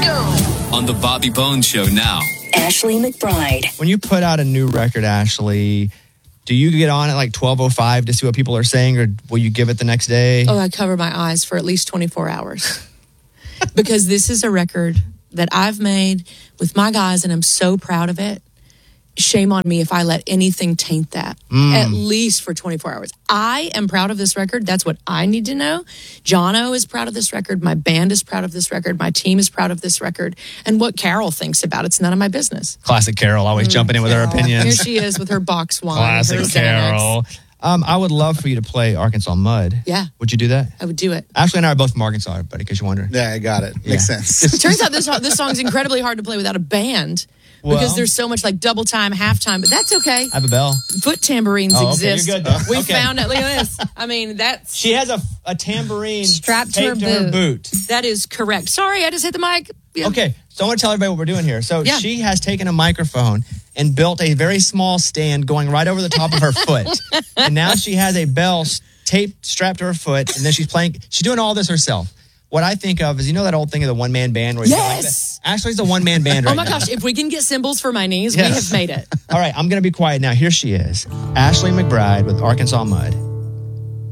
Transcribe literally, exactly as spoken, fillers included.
Show. On the Bobby Bones Show now. Ashley McBryde. When you put out a new record, Ashley, do you get on at like twelve oh five to see what people are saying, or will you give it the next day? Oh, I cover my eyes for at least twenty-four hours. Because this is a record that I've made with my guys, and I'm so proud of it. Shame on me if I let anything taint that, mm. at least for twenty-four hours. I am proud of this record. That's what I need to know. Jono is proud of this record. My band is proud of this record. My team is proud of this record. And what Carol thinks about it's none of my business. Classic Carol, always mm, jumping in with Carol. her opinions. Here she is with her box wine. Classic her Carol. Um, I would love for you to play Arkansas Mud. Yeah. Would you do that? I would do it. Ashley and I are both from Arkansas, everybody, in case you're wondering. Yeah, I got it. Yeah. Makes sense. It turns out this this song's incredibly hard to play without a band. Well, because there's so much like double time, half time, but that's okay. I have a bell. Foot tambourines oh, okay. exist. You're good, though. We okay. found it. Look at this. I mean, that's... She has a, a tambourine strapped to, her, to boot. her boot. That is correct. Sorry, I just hit the mic. Yeah. Okay, so I want to tell everybody what we're doing here. So yeah. she has taken a microphone and built a very small stand going right over the top of her foot. And now she has a bell taped, strapped to her foot, and then she's playing. She's doing all this herself. What I think of is, you know that old thing of the one-man band? Where yes! Like Ashley's the one-man band right now. Oh, my now. gosh. If we can get cymbals for my knees, yes. we have made it. All right, I'm going to be quiet now. Here she is, Ashley McBryde with Arkansas Mud.